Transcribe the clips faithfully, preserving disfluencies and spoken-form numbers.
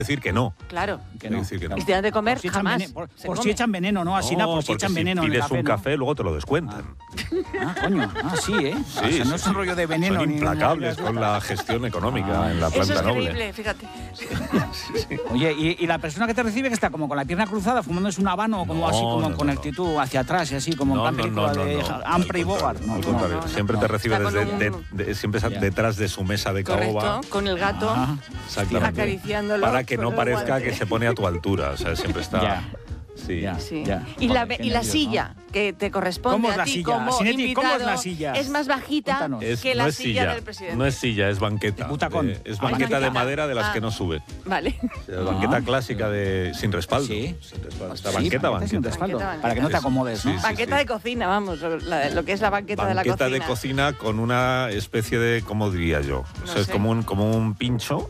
decir que no. Claro. Que no. Decir que no. Y si de comer, por si jamás. Veneno, por se por come. si echan veneno, ¿no? Así, no, por si porque echan si veneno en el pides café, un ¿no? café, luego te lo descuentan. Ah, coño. Ah, sí, ¿eh? Sí, o sea, no sí, es un rollo de veneno. Son ni implacables ni- con la gestión económica Ah, en la Eso planta es noble. creíble, fíjate. Sí, sí. Oye, ¿y, y la persona que te recibe que está como con la pierna cruzada, fumándose un habano, como No, así, como no, con no, actitud hacia atrás y así, como No, en plan no, película no, de no, no. Ampre y Al Bogart? contrario, No, al no, contrario. no, no. Siempre No. te recibe Está con desde, un- de- de- siempre está Ya. detrás de su mesa de caoba. Correcto, con el gato. Ah, Exactamente. Acariciándolo Para que con no el parezca guante. que se pone a tu altura. O sea, siempre está. Ya. Sí. Ya. Sí. Ya. Y, la, Joder, qué y la nervios, silla que te corresponde ¿Cómo es a la ti silla? como Sinetti, invitado ¿cómo es la silla? es más bajita Cuéntanos. Es- que no la es silla, silla, del presidente. no es silla, es banqueta. De butacón. Eh, es Ah, banqueta de banqueta. madera de las Ah. que no sube. Vale. O sea, banqueta clásica de sin respaldo. Sí. Sin respaldo. Esta Sí, banqueta, banqueta sin banqueta. respaldo, Banqueta, para que no te banqueta. acomodes, ¿no? Sí, sí. Banqueta de cocina, vamos, la- lo que es la banqueta, Banqueta de de la cocina. cocina. con una especie de, ¿cómo diría yo? O sea, No es sé. como un, como un pincho.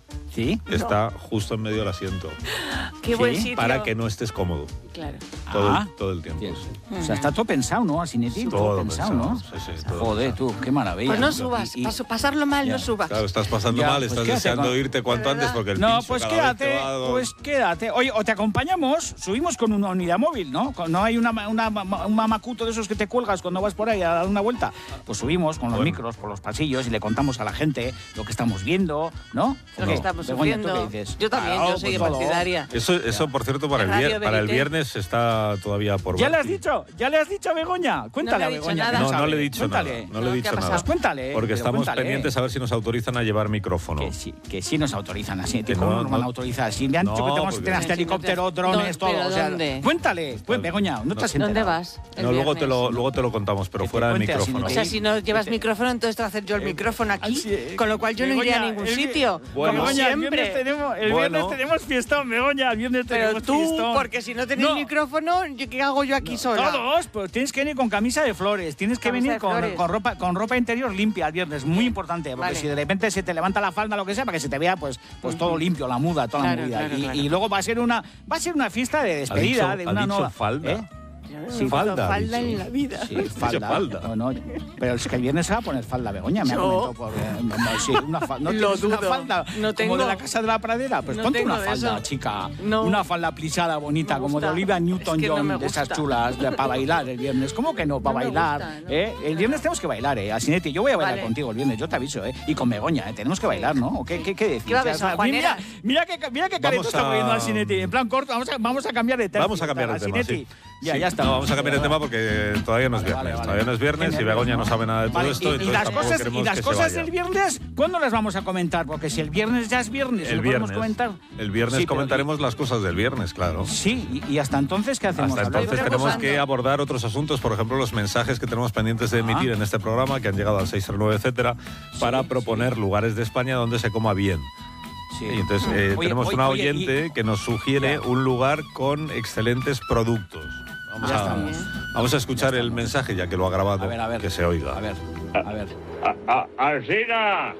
Sí. Está justo en medio del asiento. Qué Sí, buen sitio. Para que no estés cómodo Claro. todo, Ah. el, todo el tiempo. Bien. sí. O sea, está todo pensado, ¿no? Así Sinetti, todo, Todo pensado, pensado, ¿no? sí, sí, todo Joder, pensado. tú, qué maravilla. Pues no Y- subas, y- paso- pasarlo mal, Ya. no subas. Claro, estás pasando Ya, mal, pues estás quédate deseando con- irte cuanto ¿De antes verdad? porque el No, pincho pues cada vez quédate, te va a- pues quédate. Oye, o te acompañamos, subimos con una unidad móvil, ¿no? Con- No hay una, una, un mamacuto de esos que te cuelgas cuando vas por ahí a dar una vuelta. Pues subimos con los Bueno. micros por los pasillos y le contamos a la gente lo que estamos viendo, ¿no? Lo No. que estamos Begoña, ¿tú sufriendo. qué dices? Yo también, Claro, yo soy pues todo. partidaria. Eso, eso, por cierto, para el, Radio vier- para el Verité. viernes está todavía por ¿Ya ver. le has dicho? ¿Ya le has dicho a Begoña? Cuéntale No le a he dicho Begoña. nada. que No, sabe. no le he dicho Cuéntale. nada. No le No, he ¿qué dicho ha pasado? nada. Pues cuéntale. Porque pero estamos cuéntale. pendientes a ver si nos autorizan a llevar micrófono. Que sí, que sí nos autorizan así. Que ¿Cómo no, nos van a no. autorizar? Si le han dicho No, que tenemos que porque- tener hasta Sí, sí, helicóptero, no te- drones, no, todo. pero O sea, ¿dónde? cuéntale. Pues, Begoña, no te has ¿Dónde enterado. vas? El No, luego te, lo, viernes. luego te lo contamos, pero Que te fuera de cuente así, micrófono. O sea, si no llevas Este- micrófono, entonces te voy a hacer yo el Eh, micrófono aquí, así, eh, con lo cual yo no iré a Begoña, ningún el vi- sitio. Bueno. como Begoña, el viernes siempre. tenemos, el Bueno. viernes tenemos fiestón, Begoña, el viernes Pero tenemos tú, fiestón. porque si no tenés No. micrófono, ¿yo ¿qué hago yo aquí sola? Todos, pues tienes que venir con camisa de flores, tienes que Camisa venir de con, flores. con ropa con ropa interior limpia el viernes, muy importante, porque Vale. si de repente se te levanta la falda, lo que sea, para que se te vea pues pues todo limpio, la muda, toda Claro, la movida. claro, y, claro. y luego va a ser una va a ser una fiesta de ¿Ha despedida dicho- de ha una dicho nueva falda? ¿Eh? Yo no Sí, uso falda, ha falda dicho. en la vida. Sí, falda. falda. No, no, pero es que el viernes se va a poner falda, Begoña, me ha ¿Yo? comentado por... eh, no, sí, una fa- ¿no Lo tienes una dudo. falda No tengo. como de la Casa de la Pradera? Pues No ponte tengo una de falda, eso. chica. No. Una falda plisada, bonita, Me como de gusta. Olivia Es que no Newton-John, me de esas gusta. chulas, de, para bailar el viernes. ¿Cómo que no? Para No me bailar. gusta, no. ¿eh? El viernes tenemos que bailar, ¿eh? Asinetti, yo voy a bailar Vale. contigo el viernes, yo te aviso, ¿eh? Y con Begoña, ¿eh? Tenemos que bailar, ¿no? ¿O qué, qué, qué decís? ¿Qué va a haber, O sea, Juanera? mira, mira qué, mira qué careto Vamos está a- poniendo Asinetti. En plan corto, vamos a, vamos a cambiar de tema. Vamos a cambiar de tema, sí. Ya, Sí. ya está. No, vamos a cambiar de tema porque todavía no es Vale, viernes. vale, vale. Todavía no es viernes y Begoña no sabe nada de todo Vale, esto. y, y entonces las tampoco cosas, queremos y las que se cosas vaya. del viernes, ¿cuándo las vamos a comentar? Porque si el viernes ya es viernes, El ¿lo podemos viernes. comentar? El viernes Sí, pero- comentaremos las cosas del viernes, claro. Sí, y, y hasta entonces, ¿qué hacemos? Hasta Hablar- entonces Estoy tenemos preocupando. que abordar otros asuntos, por ejemplo, los mensajes que tenemos pendientes de emitir Ah. en este programa, que han llegado al seis cero nueve, etcétera, para proponer lugares de España donde se coma bien. Sí. Y entonces eh, Oye, tenemos oye, una oye, oyente y- que nos sugiere Ya. un lugar con excelentes productos. Vamos, Ya a, estamos. vamos a escuchar Ya el estamos. mensaje, ya que lo ha grabado, A ver, a ver. que se oiga. A ver, a ver. A- a- Alsina,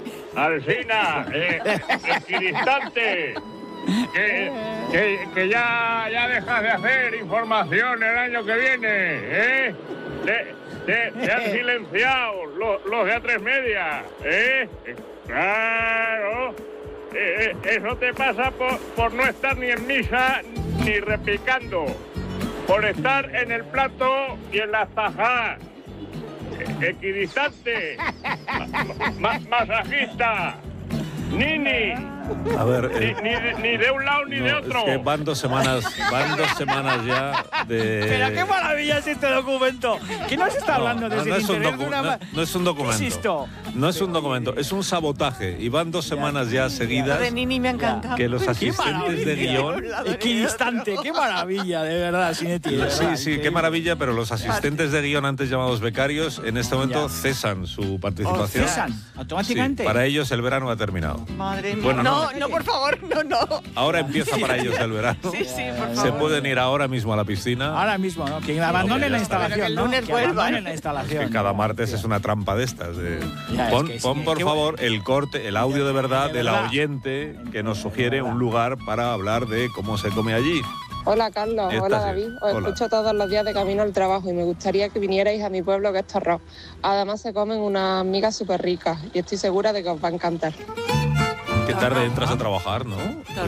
Alsina, eh, equidistante, que, que, que ya, ya dejas de hacer información el año que viene, ¿eh? Te, te, te han silenciado los, los de A tres Media, ¿eh? Claro, eh, eh, eso te pasa por, por no estar ni en misa ni repicando, por estar en el plato y en las tajas. Equidistante, ma- masajista, nini, A ver, ni, eh, ni de, ni de un lado ni de no, otro. es que van dos semanas, van dos semanas ya de... Pero qué maravilla es este documento. ¿Qué nos está hablando no, desde no el es un interior de docu- una... no- ma- no es un documento. ¿Qué es esto? No es un documento, es un sabotaje. Y van dos semanas ya Lo seguidas de Nini me ha encantado. que los ¡Qué asistentes de guión... Equidistante, qué maravilla, de verdad, Sinetti. de verdad, Sí, sí, qué increíble. maravilla, pero los asistentes de guión antes llamados becarios en este momento Ya. cesan su participación. ¿Cesan automáticamente? Sí, para ellos el verano ha terminado. Madre mía. Bueno, no, no. no, por favor, no, no. Ahora empieza para ellos el verano. Sí, sí, por Se favor. pueden ir ahora mismo a la piscina. Ahora mismo, ¿no? Que abandonen ya la está. instalación, Pero que el ¿no? lunes Que vuelvan. abandonen la instalación. Que cada ¿no? martes Hostia. es una trampa de estas. De... Ya, es pon que sí, pon, por qué favor el corte, el audio de verdad De de la verdad. oyente que nos sugiere De verdad. un lugar para hablar de cómo se come allí. Hola Carlos, Esta hola sí. David, os Hola. escucho todos los días de camino al trabajo y me gustaría que vinierais a mi pueblo que es Torró. Además se comen unas migas súper ricas y estoy segura de que os va a encantar. Qué tarde entras a trabajar, ¿no?